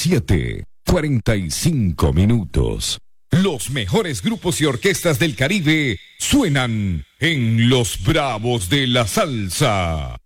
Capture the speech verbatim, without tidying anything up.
siete, cuarenta y cinco minutos. Los mejores grupos y orquestas del Caribe suenan en Los Bravos de la Salsa.